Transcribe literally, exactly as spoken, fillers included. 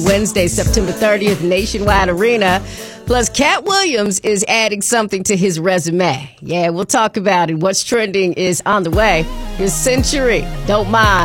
Wednesday, September thirtieth, Nationwide Arena. Plus, Cat Williams is adding something to his resume. Yeah, we'll talk about it. What's trending is on the way. His Century. Don't mind.